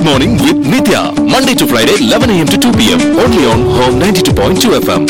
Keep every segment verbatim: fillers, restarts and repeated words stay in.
Morning with Nitya. Monday to Friday, eleven a.m. to two p.m. Only on Home ninety-two point two F M.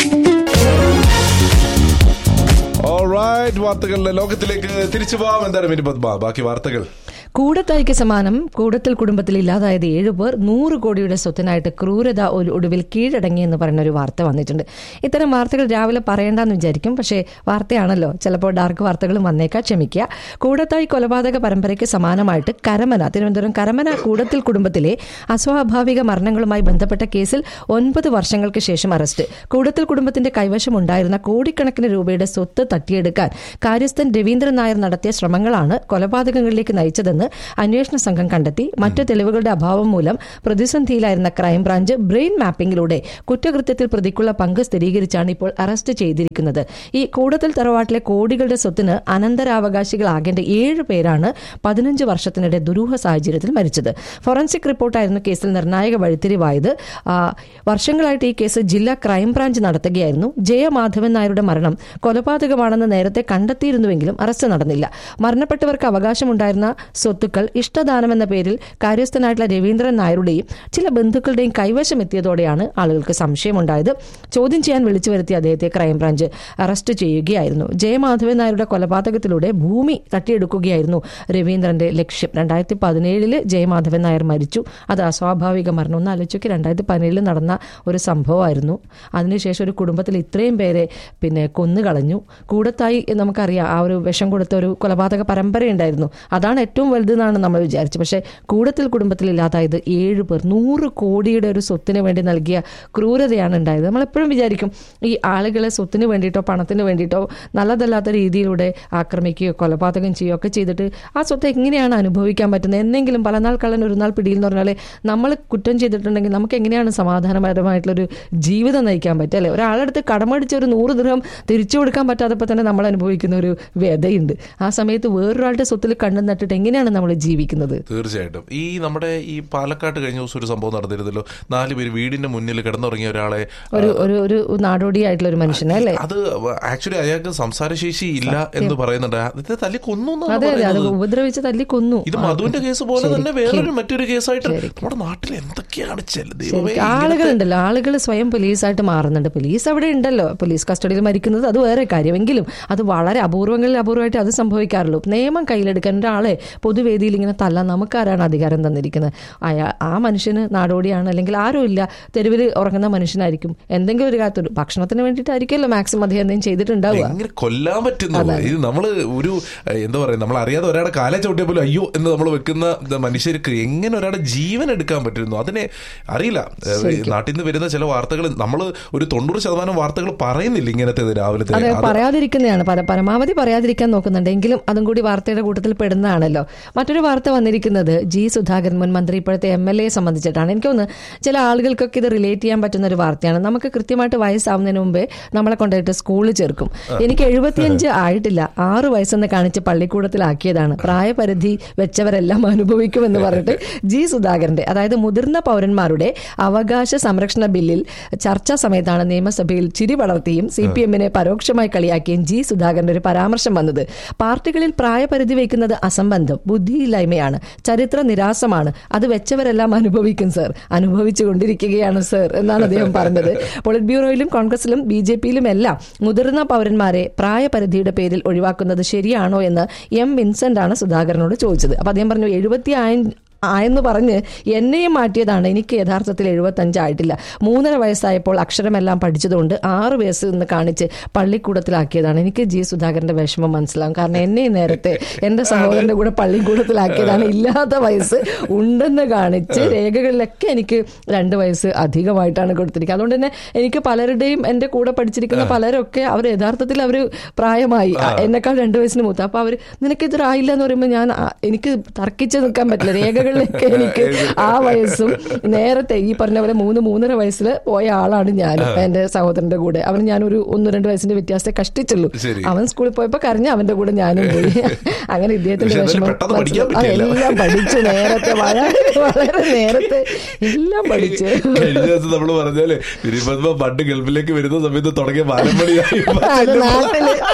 Alright, വാർത്തകളുടെ ലോകത്തിലേക്ക് തിരിച്ചു പോവാം. എന്താണ് mini Padma ബാക്കി വാർത്തകൾ? കൂടത്തായിക്ക് സമാനം കൂടത്തിൽ കുടുംബത്തിൽ ഇല്ലാതായത് ഏഴുപേർ നൂറ് കോടിയുടെ സ്വത്തിനായിട്ട് ക്രൂരത ഒരു ഒടുവിൽ കീഴടങ്ങി എന്ന് പറയുന്ന ഒരു വാർത്ത വന്നിട്ടുണ്ട്. ഇത്തരം വാർത്തകൾ രാവിലെ പറയേണ്ടെന്ന് വിചാരിക്കും, പക്ഷേ വാർത്തയാണല്ലോ, ചിലപ്പോൾ ഡാർക്ക് വാർത്തകളും വന്നേക്കാ, ക്ഷമിക്കുക. കൂടത്തായി കൊലപാതക പരമ്പരയ്ക്ക് സമാനമായിട്ട് കരമന തിരുവനന്തപുരം കരമന കൂടത്തിൽ കുടുംബത്തിലെ അസ്വാഭാവിക മരണങ്ങളുമായി ബന്ധപ്പെട്ട കേസിൽ ഒൻപത് വർഷങ്ങൾക്ക് ശേഷം അറസ്റ്റ്. കൂടത്തിൽ കുടുംബത്തിന്റെ കൈവശമുണ്ടായിരുന്ന കോടിക്കണക്കിന് രൂപയുടെ സ്വത്ത് തട്ടിയെടുക്കാൻ കാര്യസ്ഥൻ രവീന്ദ്രൻ നായർ നടത്തിയ ശ്രമങ്ങളാണ് കൊലപാതകങ്ങളിലേക്ക് നയിച്ചതെന്ന് അന്വേഷണ സംഘം കണ്ടെത്തി. മറ്റ് തെളിവുകളുടെ അഭാവം മൂലം പ്രതിസന്ധിയിലായിരുന്ന ക്രൈംബ്രാഞ്ച് ബ്രെയിൻ മാപ്പിംഗിലൂടെ കുറ്റകൃത്യത്തിൽ പ്രതിക്കുള്ള പങ്ക് സ്ഥിരീകരിച്ചാണ് ഇപ്പോൾ അറസ്റ്റ് ചെയ്തിരിക്കുന്നത്. ഈ കൂടത്തിൽ തറവാട്ടിലെ കോടികളുടെ സ്വത്തിന് അനന്തരാവകാശികളാകേണ്ട ഏഴ് പേരാണ് പതിനഞ്ച് വർഷത്തിനിടെ ദുരൂഹ സാഹചര്യത്തിൽ മരിച്ചത്. ഫോറൻസിക് റിപ്പോർട്ടായിരുന്നു കേസിൽ നിർണായക വഴിത്തിരിവായത്. വർഷങ്ങളായിട്ട് ഈ കേസ് ജില്ലാ ക്രൈംബ്രാഞ്ച് നടത്തുകയായിരുന്നു. ജയമാധവൻ നായരുടെ മരണം കൊലപാതകമാണെന്ന് നേരത്തെ കണ്ടെത്തിയിരുന്നുവെങ്കിലും അറസ്റ്റ് നടന്നില്ല. മരണപ്പെട്ടവർക്ക് അവകാശമുണ്ടായിരുന്ന സ്വത്തുക്കൾ ഇഷ്ടദാനമെന്ന പേരിൽ കാര്യസ്ഥനായിട്ടുള്ള രവീന്ദ്രൻ നായരുടെയും ചില ബന്ധുക്കളുടെയും കൈവശം എത്തിയതോടെയാണ് ആളുകൾക്ക് സംശയമുണ്ടായത്. ചോദ്യം ചെയ്യാൻ വിളിച്ചു വരുത്തിയ അദ്ദേഹത്തെ ക്രൈംബ്രാഞ്ച് അറസ്റ്റ് ചെയ്യുകയായിരുന്നു. ജയമാധവൻ നായരുടെ കൊലപാതകത്തിലൂടെ ഭൂമി തട്ടിയെടുക്കുകയായിരുന്നു രവീന്ദ്രന്റെ ലക്ഷ്യം. രണ്ടായിരത്തി പതിനേഴില് ജയമാധവൻ നായർ മരിച്ചു. അത് അസ്വാഭാവിക മരണം. ഒന്ന് ആലോചിച്ച്, രണ്ടായിരത്തി പതിനേഴിൽ നടന്ന ഒരു സംഭവമായിരുന്നു. അതിനുശേഷം ഒരു കുടുംബത്തിൽ ഇത്രയും പേരെ പിന്നെ കൊന്നുകളഞ്ഞു. കൂടത്തായി നമുക്കറിയാം, ആ ഒരു വിഷം കൊടുത്ത ഒരു കൊലപാതക പരമ്പരയുണ്ടായിരുന്നു. അതാണ് ഏറ്റവും വലുതെന്നാണ് നമ്മൾ വിചാരിച്ചത്. പക്ഷേ കൂടത്തിൽ കുടുംബത്തിൽ ഇല്ലാതായത് ഏഴു പേർ. നൂറ് കോടിയുടെ ഒരു സ്വത്തിന് വേണ്ടി നൽകിയ ക്രൂരതയാണ് ഉണ്ടായത്. നമ്മളെപ്പോഴും വിചാരിക്കും ഈ ആളുകളെ സ്വത്തിന് വേണ്ടിയിട്ടോ പണത്തിന് വേണ്ടിയിട്ടോ നല്ലതല്ലാത്ത രീതിയിലൂടെ ആക്രമിക്കുകയോ കൊലപാതകം ചെയ്യുകയോ ഒക്കെ ചെയ്തിട്ട് ആ സ്വത്ത് എങ്ങനെയാണ് അനുഭവിക്കാൻ പറ്റുന്നത്? എന്തെങ്കിലും പലനാൾ കള്ളൻ ഒരു നാൾ പിടിയിൽ എന്ന് പറഞ്ഞാൽ നമ്മൾ കുറ്റം ചെയ്തിട്ടുണ്ടെങ്കിൽ നമുക്ക് എങ്ങനെയാണ് സമാധാനപരമായിട്ടുള്ളൊരു ജീവിതം നയിക്കാൻ പറ്റുക, അല്ലേ? ഒരാളെടുത്ത് കടമടിച്ച് ഒരു നൂറ് ദിർഹം തിരിച്ചു കൊടുക്കാൻ പറ്റാത്തപ്പോൾ തന്നെ നമ്മൾ അനുഭവിക്കുന്ന ഒരു വ്യതയുണ്ട്. ആ സമയത്ത് വേറൊരാളുടെ സ്വത്തിൽ കണ്ണു നട്ടിട്ട് എങ്ങനെയാണ് നമ്മൾ ജീവിക്കുന്നത്? തീർച്ചയായിട്ടും. ഈ നമ്മുടെ ഈ പാലക്കാട് കഴിഞ്ഞ ദിവസം ഒരു സംഭവം നടന്നിരുന്നല്ലോ. നാല് പേര് വീടിന്റെ മുന്നിൽ കിടന്നുറങ്ങിയ ഒരാളെ, ഒരു ഒരു നാടോടിയായിട്ടുള്ള ഒരു മനുഷ്യനെ, അല്ലേ? അത് ആക്ച്വലി അയാൾക്ക് സംസാരശേഷി ഇല്ല എന്ന് പറയുന്നുണ്ട്. അത് തല്ലി കൊന്നു, ഉപദ്രവിച്ച് തല്ലി കൊന്നു. ഇത് മധുവിന്റെ കേസ് പോലെ തന്നെ വേറൊരു മറ്റൊരു കേസായിട്ട് നമ്മുടെ നാട്ടിൽ എന്തൊക്കെയാണ് ചെല്ലുന്നത്. ആളുകളുണ്ടല്ലോ, ആളുകൾ സ്വയം പോലീസായിട്ട് മാറുന്നുണ്ട്. പോലീസ് അവിടെ ഉണ്ടല്ലോ, പോലീസ് കസ്റ്റഡിയിൽ മരിക്കുന്നത് അത് വേറെ കാര്യമെങ്കിലും അത് വളരെ അപൂർവങ്ങളിൽ അപൂർവമായിട്ട് അത് സംഭവിക്കാറുള്ളൂ. നിയമം കയ്യിലെടുക്കാൻ ഒരാളെ പൊതുവേദിയിൽ ഇങ്ങനെ തല്ലാൻ നമുക്കാരാണ് അധികാരം തന്നിരിക്കുന്നത്? അയാ ആ മനുഷ്യന് നാടോടിയാണ്, അല്ലെങ്കിൽ ആരും ഇല്ല, തെരുവിൽ ഉറങ്ങുന്ന മനുഷ്യനായിരിക്കും. എന്തെങ്കിലും ഒരു കാര്യത്തിൽ ഭക്ഷണത്തിന് വേണ്ടിയിട്ടായിരിക്കുമല്ലോ മാക്സിമം അദ്ദേഹം എന്തെങ്കിലും ചെയ്തിട്ടുണ്ടാവുക. എങ്ങനെ കൊല്ലാൻ പറ്റുന്നു? ഇത് നമ്മള് ഒരു എന്താ പറയുക, നമ്മൾ അറിയാതെ ഒരാളുടെ കാല ചവിട്ടിയ പോലും അയ്യോ എന്ന് നമ്മൾ വെക്കുന്ന മനുഷ്യർക്ക് എങ്ങനെ ഒരാളുടെ ജീവൻ എടുക്കാൻ പറ്റുന്നു? അതിനെ അറിയില്ല. നാട്ടിൽ നിന്ന് വരുന്ന ചില വാർത്തകൾ നമ്മൾ ഒരു തൊണ്ണൂറ് ശതമാനം വാർത്തകൾ പറയുന്നില്ല ഇങ്ങനത്തെ രാവിലത്തെ. പറയാതിരിക്കുന്നതാണ്, പരമാവധി പറയാതിരിക്കാൻ നോക്കുന്നുണ്ട്. എങ്കിലും അതും കൂടി വാർത്തയുടെ കൂട്ടത്തിൽ പെടുന്നതാണല്ലോ. മറ്റൊരു വാർത്ത വന്നിരിക്കുന്നത് ജി സുധാകരൻ മുൻ മന്ത്രി ഇപ്പോഴത്തെ എം എൽ എയെ സംബന്ധിച്ചിട്ടാണ്. എനിക്ക് തോന്നുന്നു ചില ആളുകൾക്കൊക്കെ ഇത് റിലേറ്റ് ചെയ്യാൻ പറ്റുന്ന ഒരു വാർത്തയാണ്. നമുക്ക് കൃത്യമായിട്ട് വയസ്സാവുന്നതിന് മുമ്പേ നമ്മളെ കൊണ്ടുപോയിട്ട് സ്കൂളിൽ ചേർക്കും. എനിക്ക് എഴുപത്തിയഞ്ച് ആയിട്ടില്ല, ആറ് വയസ്സെന്ന് കാണിച്ച് പള്ളിക്കൂടത്തിലാക്കിയതാണ്, പ്രായപരിധി വെച്ചവരെല്ലാം അനുഭവിക്കുമെന്ന് പറഞ്ഞിട്ട് ജി സുധാകരന്റെ, അതായത് മുതിർന്ന പൗരന്മാരുടെ അവകാശ സംരക്ഷണ ബില്ലിൽ ചർച്ചാ സമയത്താണ് നിയമസഭയിൽ ചിരി വളർത്തിയും സി പി എമ്മിനെ പരോക്ഷമായി കളിയാക്കിയും ജി സുധാകരന്റെ ഒരു പരാമർശം വന്നത്. പാർട്ടികളിൽ പ്രായപരിധി വയ്ക്കുന്നത് അസംബന്ധം, ബുദ്ധിയില്ലായ്മയാണ്, ചരിത്ര നിരാസമാണ്, അത് വെച്ചവരെല്ലാം അനുഭവിക്കും സർ, അനുഭവിച്ചു കൊണ്ടിരിക്കുകയാണ് സർ എന്നാണ് അദ്ദേഹം പറഞ്ഞത്. പോളിറ്റ് ബ്യൂറോയിലും കോൺഗ്രസിലും ബി ജെ പിയിലും എല്ലാം മുതിർന്ന പൗരന്മാരെ പ്രായപരിധിയുടെ പേരിൽ ഒഴിവാക്കുന്നത് ശരിയാണോ എന്ന് എം വിൻസെന്റ് ആണ് സുധാകരനോട് ചോദിച്ചത്. അപ്പൊ അദ്ദേഹം പറഞ്ഞു, എഴുപത്തി ആയെന്ന് പറഞ്ഞ് എന്നെയും മാറ്റിയതാണ്, എനിക്ക് യഥാർത്ഥത്തിൽ എഴുപത്തഞ്ചായിട്ടില്ല, മൂന്നര വയസ്സായപ്പോൾ അക്ഷരമെല്ലാം പഠിച്ചതുകൊണ്ട് ആറ് വയസ്സ് എന്ന് കാണിച്ച് പള്ളിക്കൂടത്തിലാക്കിയതാണ്. എനിക്ക് ജി സുധാകരന്റെ വിഷമം മനസ്സിലാവും. കാരണം എന്നെ നേരത്തെ എന്റെ സഹോദരന്റെ കൂടെ പള്ളിക്കൂടത്തിലാക്കിയതാണ്. ഇല്ലാത്ത വയസ്സ് ഉണ്ടെന്ന് കാണിച്ച് രേഖകളിലൊക്കെ എനിക്ക് രണ്ട് വയസ്സ് അധികമായിട്ടാണ് കൊടുത്തിരിക്കുന്നത്. അതുകൊണ്ട് തന്നെ എനിക്ക് പലരുടെയും എന്റെ കൂടെ പഠിച്ചിരിക്കുന്ന പലരൊക്കെ അവർ യഥാർത്ഥത്തിൽ അവർ പ്രായമായി, എന്നെക്കാൾ രണ്ട് വയസ്സിന് മൂത്ത. അപ്പൊ അവർ നിനക്കിതൊരായില്ല എന്ന് പറയുമ്പോൾ ഞാൻ എനിക്ക് തർക്കിച്ച് നിൽക്കാൻ പറ്റില്ല. രേഖകൾ എനിക്ക് ആ വയസ്സും നേരത്തെ ഈ പറഞ്ഞ പോലെ മൂന്ന് മൂന്നര വയസ്സിൽ പോയ ആളാണ് ഞാൻ എന്റെ സഹോദരന്റെ കൂടെ. അവൻ ഞാനൊരു ഒന്ന് രണ്ട് വയസ്സിന്റെ വ്യത്യാസത്തെ കഷ്ടിച്ചുള്ളൂ. അവൻ സ്കൂളിൽ പോയപ്പോ കരഞ്ഞ് അവന്റെ കൂടെ ഞാനും പോയി. അങ്ങനെ ഇദ്ദേഹത്തിന്റെ വിഷമം എല്ലാം പഠിച്ചു, നേരത്തെ വളരെ വളരെ നേരത്തെ എല്ലാം പഠിച്ചു. കഴിഞ്ഞ ദിവസം നമ്മള് പറഞ്ഞാല് പണ്ട് ഗൾഫിലേക്ക് വരുന്ന സമയത്ത് തുടങ്ങിയ പാരമ്പര്യ നാട്ടില്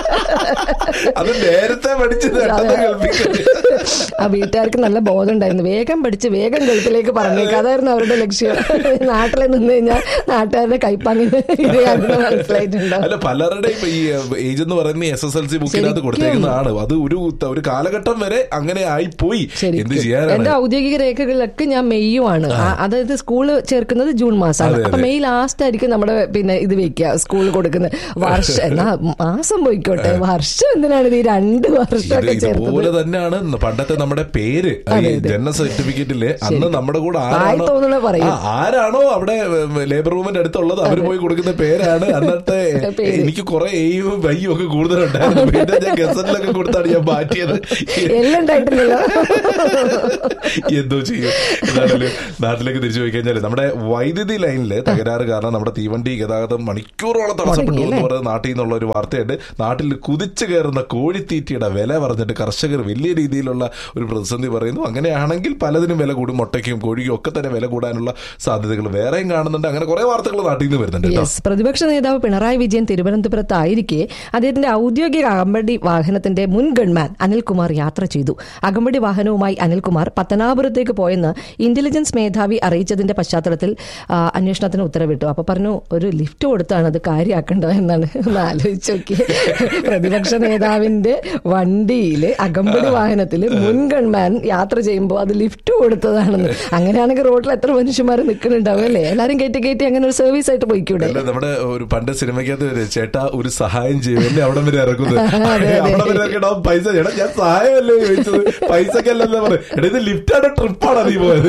അത് നേരത്തെ പഠിച്ചത് ആ വീട്ടുകാർക്ക് നല്ല ബോധം ഉണ്ടായിരുന്നു, വേഗം പഠിച്ച് വേഗം ഗൾഫിലേക്ക് പറഞ്ഞേക്കാം, അതായിരുന്നു അവരുടെ ലക്ഷ്യം. നാട്ടിൽ നിന്ന് കഴിഞ്ഞാൽ നാട്ടുകാരുടെ കൈപ്പാങ്ങിന് ഇതായിരുന്നു മനസ്സിലായിട്ടുണ്ടാവും. അല്ല, പലരുടെ ഇപ്പൊ ഈ ഏജ് എന്ന് പറയുന്ന എസ് എസ് എൽ സി ബുക്കിനകത്ത് കൊടുത്തേക്കുന്നതാണ്. അത് ഒരു ഒരു കാലഘട്ടം വരെ അങ്ങനെ ആയിപ്പോയി. എന്ത് ചെയ്യാനാണ്? എന്റെ ഔദ്യോഗിക രേഖകളിലൊക്കെ ഞാൻ മെയ്യുമാണ്, അതായത് സ്കൂള് ചേർക്കുന്നത് ജൂൺ മാസമാണ്. അപ്പൊ മെയ് ലാസ്റ്റ് ആയിരിക്കും നമ്മുടെ പിന്നെ ഇത് വെക്കുക സ്കൂളിൽ കൊടുക്കുന്നത്. വർഷം എന്നാ മാസം പോയിക്കോട്ടെ, വർഷം എന്തിനാണ് ഇത് രണ്ട് വർഷമൊക്കെ ചേർത്തത്? അതുപോലെ തന്നെയാണ് പണ്ടത്തെ നമ്മുടെ പേര് ജനന സർട്ടിഫിക്കറ്റില് അന്ന് നമ്മുടെ കൂടെ ആരാണോ ആരാണോ അവിടെ ലേബർ റൂമിന്റെ അടുത്തുള്ളത് അവർ പോയി കൊടുക്കുന്ന പേരാണ്. അന്നത്തെ എനിക്ക് കുറെ എയും വയ്യും ഒക്കെ കൂടുതലുണ്ടായിരുന്നു. പിന്നെ ഞാൻ ഗസറ്റിലൊക്കെ കൊടുത്താണ് ഞാൻ മാറ്റിയത്. എന്തോ ചെയ്യും. എന്നാലും നാട്ടിലേക്ക് തിരിച്ചു പോയി കഴിഞ്ഞാൽ നമ്മുടെ വൈദ്യുതി ലൈനില് തകരാറ് കാരണം നമ്മുടെ തീവണ്ടി ഗതാഗതം മണിക്കൂറോളം തടസ്സപ്പെട്ടു എന്ന് പറയുന്നത് നാട്ടിൽ നിന്നുള്ള ഒരു വാർത്തയുണ്ട്. നാട്ടിൽ കുതിച്ചു കയറുന്ന കോഴിത്തീറ്റയുടെ വില പറഞ്ഞിട്ട് കർഷകർ വലിയ രീതിയിലുള്ള ഒരു പ്രതിസന്ധി പറയുന്നു. അങ്ങനെയാണെങ്കിൽ പലതിനും വില കൂടും, മുട്ടയ്ക്കും കോഴിക്കും ഒക്കെ തന്നെ വില കൂടാനുള്ള സാധ്യതകൾ വേറെയും കാണുന്നുണ്ട്. അങ്ങനെ കുറെ വാർത്തകൾ നാട്ടിൽ നിന്ന് വരുന്നുണ്ട്. പ്രതിപക്ഷ നേതാവ് പിണറായി വിജയൻ തിരുവനന്തപുരത്തായിരിക്കെ അദ്ദേഹത്തിന്റെ ഔദ്യോഗിക അകമ്പടി വാഹനത്തിന്റെ മുൻ ഗൺമാൻ അനിൽകുമാർ യാത്ര ചെയ്തു. അകമ്പടി വാഹനവുമായി അനിൽകുമാർ പത്തനാപുരത്തേക്ക് പോയെന്ന് ഇന്റലിജൻസ് മേധാവി അറിയിച്ചതിന്റെ പശ്ചാത്തലത്തിൽ അന്വേഷണത്തിന് ഉത്തരവിട്ടു. അപ്പൊ പറഞ്ഞു, ഒരു ലിഫ്റ്റ് കൊടുത്താണ് അത് കാര്യമാക്കേണ്ടത് എന്നാണ്. ഒന്ന് ആലോചിച്ച് നോക്കി, പ്രതിപക്ഷ നേതാവിന്റെ വണ്ടിയില് അകമ്പടി വാഹനത്തില് മുൻ ഗൺമാൻ യാത്ര ചെയ്യുമ്പോൾ അത് ലിഫ്റ്റ് കൊടുത്തതാണെന്ന്. അങ്ങനെയാണെങ്കിൽ റോഡിൽ എത്ര മനുഷ്യന്മാർ നിൽക്കുന്നുണ്ടാവും അല്ലേ? എല്ലാരും കയറ്റി കയറ്റി അങ്ങനെ ഒരു സർവീസ് ആയിട്ട് പോയിക്കൂടെ? നമ്മുടെ ഒരു പണ്ട് സിനിമയ്ക്കകത്ത് ചേട്ടാ ഒരു സഹായം ചെയ്യുമല്ലേ അവിടെ വരെ ഇറക്കുന്നത്, അവിടെ വരെ ഇറക്കണ്ടാവും പൈസ. ചേട്ടാ ഞാൻ സഹായമല്ലേ ചോദിച്ചത്, പൈസക്കല്ലേ പറയും. എടാ ഇത് ലിഫ്റ്റാണ്, ട്രിപ്പാണ് നീ പോയത്.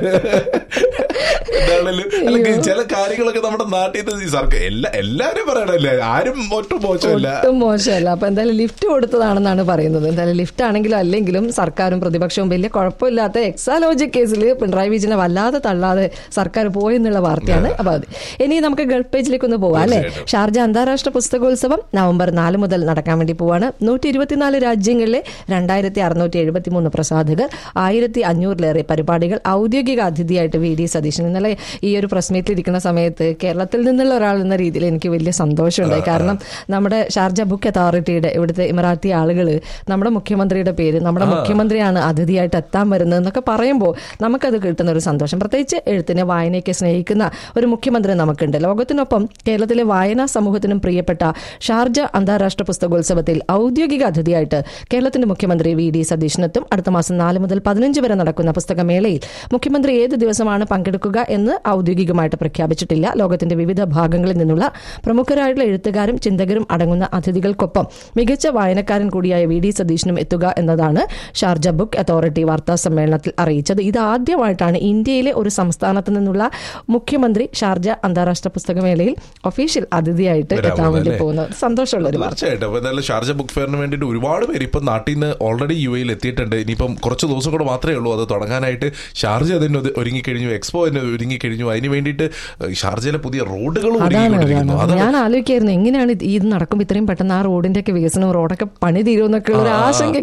എന്താണെങ്കിലും ചില കാര്യങ്ങളൊക്കെ നമ്മുടെ നാട്ടിൽ സർക്കാർ എല്ലാ എല്ലാവരും പറയണല്ലേ, ആരും ഒട്ടും മോശമല്ല ഒട്ടും മോശമല്ല. അപ്പൊ എന്തായാലും ലിഫ്റ്റ് കൊടുത്തതാണെന്നാണ് പറയുന്നത്. എന്തായാലും ലിഫ്റ്റ് ആണെങ്കിലും അല്ലെങ്കിലും സർക്കാരും പ്രതിപക്ഷവും വലിയ കുഴപ്പമില്ലാത്ത എക്സാലോജിക് കേസിൽ പിണറായി വിജയനെ വല്ലാതെ തള്ളാതെ സർക്കാർ പോയെന്നുള്ള വാർത്തയാണ്. അപ്പൊ അത് ഇനി നമുക്ക് ഗൾഫ് പേജിലേക്ക് ഒന്ന് പോവാം അല്ലെ. ഷാർജ അന്താരാഷ്ട്ര പുസ്തകോത്സവം നവംബർ നാല് മുതൽ നടക്കാൻ വേണ്ടി പോവാണ്. നൂറ്റി ഇരുപത്തിനാല് രാജ്യങ്ങളിലെ രണ്ടായിരത്തി അറുന്നൂറ്റി എഴുപത്തി മൂന്ന് പ്രസാധകർ, ആയിരത്തി അഞ്ഞൂറിലേറെ പരിപാടികൾ. ഔദ്യോഗിക അതിഥിയായിട്ട് വി ഡി സതീശൻ. ഇന്നലെ ഈ ഒരു പ്രസ് മീറ്റിൽ ഇരിക്കുന്ന സമയത്ത് കേരളത്തിൽ നിന്നുള്ള ഒരാൾ എന്ന രീതിയിൽ എനിക്ക് വലിയ സന്തോഷമുണ്ടായി. കാരണം നമ്മുടെ ഷാർജ ബുക്ക് അതോറിറ്റിയുടെ ഇവിടുത്തെ ഇമറാത്തി ആളുകൾ നമ്മുടെ മുഖ്യമന്ത്രിയുടെ പേര്, നമ്മുടെ മുഖ്യമന്ത്രിയാണ് അതിഥിയായിട്ട് എത്താൻ വരുന്നത് എന്നൊക്കെ പറയുമ്പോൾ നമുക്കത് കിട്ടുന്ന ഒരു സന്തോഷം. പ്രത്യേകിച്ച് എഴുത്തിനെ വായനയൊക്കെ സ്നേഹിക്കുന്ന ഒരു മുഖ്യമന്ത്രി നമുക്കുണ്ട്. ലോകത്തിനൊപ്പം കേരളത്തിലെ വായനാ സമൂഹത്തിനും പ്രിയപ്പെട്ട ഷാർജ അന്താരാഷ്ട്ര പുസ്തകോത്സവത്തിൽ ഔദ്യോഗിക അതിഥിയായിട്ട് കേരളത്തിന്റെ മുഖ്യമന്ത്രി വി ഡി സതീശനെത്തും. അടുത്ത മാസം നാല് മുതൽ പതിനഞ്ച് വരെ നടക്കുന്ന പുസ്തകമേളയിൽ മുഖ്യമന്ത്രി ഏത് ദിവസമാണ് പങ്കെടുക്കുക എന്ന് ഔദ്യോഗികമായിട്ട് പ്രഖ്യാപിച്ചിട്ടില്ല. ലോകത്തിന്റെ വിവിധ ഭാഗങ്ങളിൽ നിന്നുള്ള പ്രമുഖരായിട്ടുള്ള എഴുത്തുകാരും ചിന്തകരും അടങ്ങുന്ന അതിഥികൾക്കൊപ്പം മികച്ച വായനക്കാരൻ കൂടിയായ വി ഡി സതീശനും എത്തുക എന്നതാണ് ഷാർജ ബുക്ക് അതോറിറ്റി വാർത്താ സമ്മേളനത്തിൽ അറിയിച്ചത്. ഇത് ആദ്യമായിട്ടാണ് ഇന്ത്യയിലെ ഒരു സംസ്ഥാനത്ത് നിന്നുള്ള മുഖ്യമന്ത്രി ഷാർജ അന്താരാഷ്ട്ര പുസ്തകമേളയിൽ ഒഫീഷ്യൽ അതിഥിയായിട്ട് എത്താൻ വേണ്ടി പോകുന്നത്. സന്തോഷമുള്ള ഒരു വാർത്ത. ഷാർജ ബുക്ക് ഫെയറിന് വേണ്ടിയിട്ട് ഒരുപാട് പേര് ഇപ്പം നാട്ടിൽ നിന്ന് ഓൾറെഡി യു എയിൽ എത്തിയിട്ടുണ്ട്. ഇനിയിപ്പം കുറച്ച് ദിവസം കൂടെ മാത്രമേ ഉള്ളൂ അത് തുടങ്ങാനായിട്ട്. ഷാർജ അതിന് ഒരുങ്ങിക്കഴിഞ്ഞു, എക്സ്പോ അതിന് ഒരുങ്ങിക്കഴിഞ്ഞു. അതിന് വേണ്ടിയിട്ട് ഷാർജയിലെ പുതിയ റോഡുകളും ഞാൻ ആലോചിക്കായിരുന്നു എങ്ങനെയാണ് ഇത് നടക്കും ഇത്രയും പെട്ടെന്ന് ആ റോഡിന്റെ ഒക്കെ വികസനം, റോഡൊക്കെ പണി തീരുമെന്നൊക്കെ ഒരു ആശങ്ക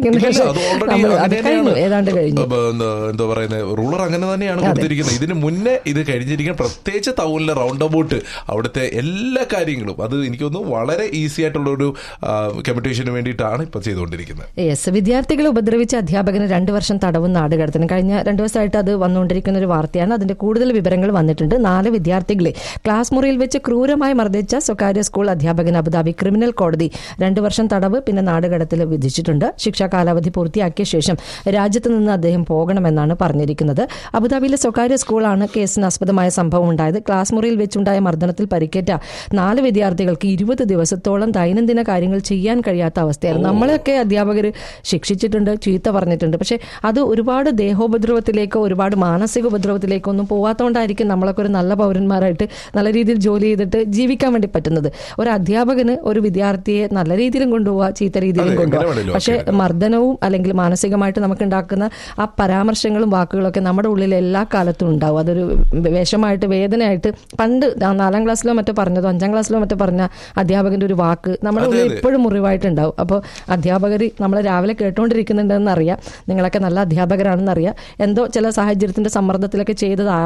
ഏതാണ്ട് കഴിഞ്ഞു. എന്താ പറയുന്നത്, റൂളർ അങ്ങനെ തന്നെയാണ് കൊടുത്തിരിക്കുന്നത്. ഇതിന് മുന്നേ ഇത് കഴിഞ്ഞിരിക്കുന്ന പ്രത്യേകിച്ച് ടൗണിലെ റൗണ്ട് അബൌട്ട് അവിടുത്തെ എല്ലാ കാര്യങ്ങളും അത് എനിക്കൊന്ന് വളരെ ഈസി ആയിട്ടുള്ള ഒരു കമ്മ്യൂണിക്കേഷന് വേണ്ടിയിട്ടാണ് ഇപ്പൊ ചെയ്തുകൊണ്ടിരിക്കുന്നത്. യെസ്, വിദ്യാർത്ഥികളെ ഉപദ്രവിച്ച അധ്യാപകന് രണ്ടു വർഷം തടവും നാടുകടത്തലും. കഴിഞ്ഞ രണ്ടു ദിവസമായിട്ട് അത് വന്നുകൊണ്ടിരിക്കുന്ന ഒരു വാർത്തയാണ്. അതിന്റെ കൂടുതൽ വിവരങ്ങൾ വന്നിട്ടുണ്ട്. നാല് വിദ്യാർത്ഥികളെ ക്ലാസ് മുറിയിൽ വെച്ച് ക്രൂരമായി മർദ്ദിച്ച സ്വകാര്യ സ്കൂൾ അധ്യാപകന് അബുദാബി ക്രിമിനൽ കോടതി രണ്ടു വർഷം തടവ് പിന്നെ നാടുകടത്തൽ വിധിച്ചിട്ടുണ്ട്. ശിക്ഷാ കാലാവധി പൂർത്തിയാക്കിയ ശേഷം രാജ്യത്ത് നിന്ന് അദ്ദേഹം പോകണമെന്നാണ് പറഞ്ഞിരിക്കുന്നത്. അബുദാബിയിലെ സ്വകാര്യ സ്കൂളാണ് കേസിന് ആസ്പദമായ സംഭവം ഉണ്ടായത്. ക്ലാസ് മുറിയിൽ വെച്ചുണ്ടായ മർദ്ദനത്തിൽ പരിക്കേറ്റ നാല് വിദ്യാർത്ഥികൾക്ക് ഇരുപത് ദിവസത്തോളം ദൈനംദിന കാര്യങ്ങൾ ചെയ്യാൻ കഴിയാത്ത അവസ്ഥയായിരുന്നു. നമ്മളെയൊക്കെ അധ്യാപകർ ശിക്ഷിച്ചിട്ടുണ്ട്, ചീത്ത പറഞ്ഞിട്ടുണ്ട്. പക്ഷെ അത് ഒരുപാട് ദേഹോപദ്രവത്തിലേക്കോ ഒരുപാട് മാനസിക ഉപദ്രവത്തിലേക്കോ ഒന്നും പോവാത്തതുകൊണ്ടായിരിക്കും നമ്മളൊക്കെ ഒരു നല്ല പൗരന്മാരായിട്ട് നല്ല രീതിയിൽ ജോലി ചെയ്തിട്ട് ജീവിക്കാൻ വേണ്ടി പറ്റുന്നത്. ഒരു അധ്യാപകന് ഒരു വിദ്യാർത്ഥിയെ നല്ല രീതിയിലും കൊണ്ടുപോവാ, ചീത്ത രീതിയിലും കൊണ്ടുപോവാ. പക്ഷെ മർദ്ദനവും അല്ലെങ്കിൽ മാനസികമായിട്ട് നമുക്ക് ഉണ്ടാക്കുന്ന ആ പരാമർശങ്ങളും വാക്കുകളൊക്കെ നമ്മുടെ ഉള്ളിൽ എല്ലാ കാലത്തും ഉണ്ടാവും. അതൊരു വിഷമായിട്ട് വേദനയായിട്ട് പണ്ട് നാലാം ക്ലാസ്സിലോ മറ്റോ പറഞ്ഞതോ അഞ്ചാം ക്ലാസ്സിലോ മറ്റോ പറഞ്ഞ അധ്യാപകന്റെ ഒരു വാക്ക് നമ്മുടെ ഉള്ളിൽ ഇപ്പോഴും മുറിവായിട്ടുണ്ടാവും. അപ്പോൾ അധ്യാപകർ നമ്മളെ രാവിലെ കേട്ടുകൊണ്ടിരിക്കുന്നുണ്ടെന്ന് അറിയാം, നിങ്ങളൊക്കെ നല്ല അധ്യാപകരാണെന്ന് അറിയാം. എന്തോ ചില സാഹചര്യത്തിന്റെ സമ്മർദ്ദത്തിലൊക്കെ ചെയ്തതാകാം അധ്യാപകർ.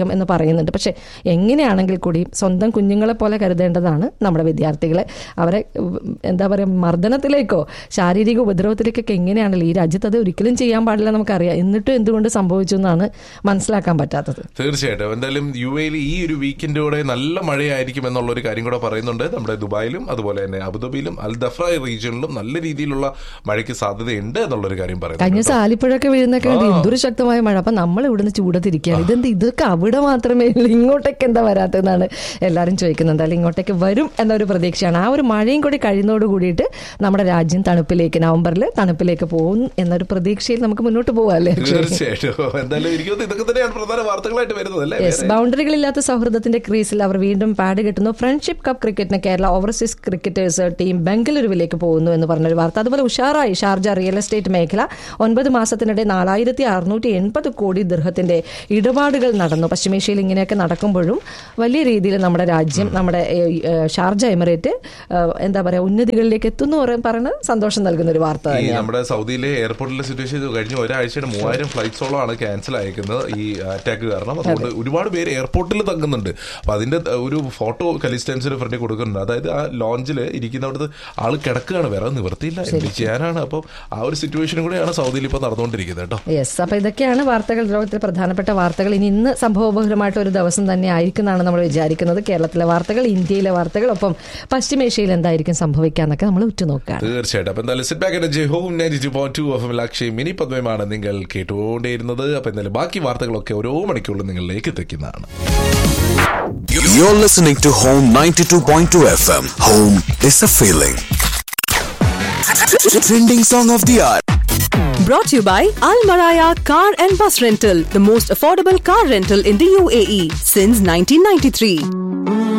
അദ്ദേഹം എന്ന് പറയുന്നുണ്ട്. പക്ഷേ എങ്ങനെയാണെങ്കിൽ കൂടി സ്വന്തം കുഞ്ഞുങ്ങളെ പോലെ കരുതേണ്ടതാണ് നമ്മുടെ വിദ്യാർത്ഥികളെ. അവരെ എന്താ പറയുക, മർദ്ദനത്തിലേക്കോ ശാരീരിക ഉപദ്രവത്തിലേക്കൊക്കെ എങ്ങനെയാണല്ലോ ഈ രാജ്യത്ത് അത് ഒരിക്കലും ചെയ്യാൻ പാടില്ല നമുക്കറിയാം. എന്നിട്ടും എന്തുകൊണ്ട് സംഭവിച്ചു എന്നാണ് മനസ്സിലാക്കാൻ പറ്റാത്തത്. തീർച്ചയായിട്ടും. എന്തായാലും യു എയിൽ ഈ ഒരു വീക്കെൻഡോടെ നല്ല മഴയായിരിക്കും എന്നുള്ള ഒരു കാര്യം കൂടെ പറയുന്നുണ്ട്. നമ്മുടെ ദുബായിലും അതുപോലെ തന്നെ അബുദാബിയിലും അൽ ദഫ്ര റീജിയനിലും നല്ല രീതിയിലുള്ള മഴയ്ക്ക് സാധ്യതയുണ്ട് എന്നുള്ളൊരു കാര്യം പറയുന്നു. കഴിഞ്ഞ ദിവസം ആലിപ്പുഴയൊക്കെ വീഴുന്നൊക്കെ എന്തൊരു ശക്തമായ മഴ. അപ്പൊ നമ്മൾ ഇവിടുന്ന് ചൂടത്തിരിക്കുകയാണ്. ഇതെന്ത് ഇതൊക്കെ അവിടെ മാത്രമേ ഉള്ളൂ, ഇങ്ങോട്ടേക്ക് എന്താ വരാത്തതെന്നാണ് എല്ലാവരും ചോദിക്കുന്നത്. എന്തായാലും ഇങ്ങോട്ടേക്ക് വരും എന്നൊരു പ്രതീക്ഷയാണ്. ആ ഒരു മഴയും കൂടി കഴിയുന്നതോട് കൂടിയിട്ട് നമ്മുടെ രാജ്യം തണുപ്പിലേക്ക്, നവംബറിൽ തണുപ്പിലേക്ക് പോകും എന്നൊരു പ്രതീക്ഷയിൽ നമുക്ക് മുന്നോട്ട് പോകാല്ലേ. തീർച്ചയായിട്ടും. എന്തായാലും എനിക്ക് ഇതൊക്കെ തന്നെയാണ് പ്രധാന വാർത്തകളായിട്ട് വരുന്നത് അല്ലേ. ബൗണ്ടറികളില്ലാത്ത സൗഹൃദത്തിന്റെ ക്രീസിൽ അവർ വീണ്ടും പാഡ് കെട്ടുന്നു. ഫ്രണ്ട്ഷിപ്പ് കപ്പ് ക്രിക്കറ്റിന് കേരള ഓവർസീസ് ക്രിക്കറ്റേഴ്സ് ടീം ബംഗളൂരുവിലേക്ക് പോകുന്നു എന്ന് പറഞ്ഞൊരു വാർത്ത. അതുപോലെ ഉഷാറായി ഷാർജ റിയൽ എസ്റ്റേറ്റ് മേഖല. ഒൻപത് മാസത്തിനിടെ നാലായിരത്തി അറുന്നൂറ്റി എൺപത് കോടി ദിർഹത്തിന്റെ ഇടപാടുകൾ നടന്നു. പശ്ചിമേഷ്യയിൽ ഇങ്ങനെയൊക്കെ നടക്കുമ്പോഴും വലിയ രീതിയിൽ നമ്മുടെ രാജ്യം, നമ്മുടെ ഷാർജ എമിറേറ്റ് എന്താ പറയുക, ഉന്നതികളിലേക്ക് എത്തുന്നു പറയുന്നത് സന്തോഷം നൽകുന്ന ഒരു വാർത്ത. നമ്മുടെ സൗദിയിലെ എയർപോർട്ടിലെ സിറ്റുവേഷൻ കഴിഞ്ഞ ഒരാഴ്ചയുടെ മൂവായിരം ഫ്ലൈറ്റ്സോളമാണ് ക്യാൻസൽ അയക്കുന്നത് ഈ അറ്റാക്ക് കാരണം. അതുകൊണ്ട് ഒരുപാട് പേര് എയർപോർട്ടിൽ തങ്ങുന്നുണ്ട്. അപ്പൊ അതിന്റെ ഒരു ഫോട്ടോ കലിസ്റ്റൻസിന് ഫ്രണ്ടിൽ കൊടുക്കുന്നുണ്ട്. അതായത് ആ ലോഞ്ചിൽ ഇരിക്കുന്നവിടുത്തെ ആൾ കിടക്കുകയാണ്, വേറെ നിവൃത്തിയില്ല, എന്ത് ചെയ്യാനാണ്. അപ്പോൾ ആ ഒരു സിറ്റുവേഷനും കൂടെയാണ് സൗദിയിൽ ഇപ്പോൾ നടന്നുകൊണ്ടിരിക്കുന്നത് കേട്ടോ. യെസ്, അപ്പൊ ഇതൊക്കെയാണ് വാർത്തകൾ, ലോകത്തിലെ പ്രധാനപ്പെട്ട വാർത്തകൾ. ഇനി ഇന്ന് സംഭവബഹുലമായിട്ട് ഒരു ദിവസം തന്നെ ആയിരിക്കും എന്നാണ് നമ്മൾ വിചാരിക്കുന്നത്. കേരളത്തിലെ വാർത്തകൾ, ഇന്ത്യയിലെ വാർത്തകൾ, ഒപ്പം പശ്ചിമേഷ്യയിൽ എന്തായിരിക്കും സംഭവിക്കാന്നൊക്കെ നമ്മൾ ഉറ്റുനോക്കുകയാണ്. തീർച്ചയായിട്ടും. അപ്പൊ എന്തായാലും sit back and home ninety two point two F M ലക്ഷ്യം മിനി പദ്മയാണ് നിങ്ങൾ കേട്ടുകൊണ്ടേയിരുന്നത്. അപ്പൊ എന്തായാലും ബാക്കി വാർത്തകളൊക്കെ ഓരോ മണിക്കൂറിൽ നിങ്ങളിലേക്ക് എത്തിക്കുന്നതാണ്. You're listening to Home ninety-two point two F M. Home is a feeling. Trending song of the hour. Brought to you by Al Maraya Car and Bus Rental, the most affordable car rental in the U A E since nineteen ninety-three.